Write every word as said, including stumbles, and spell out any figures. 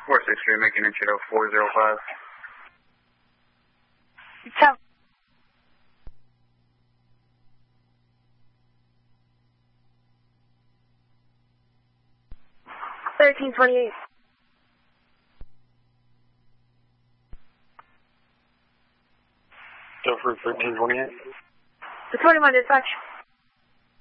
four six three, making entry to four zero five. Tell. thirteen twenty-eight. Go for thirteen twenty-eight. The twenty-one dispatch.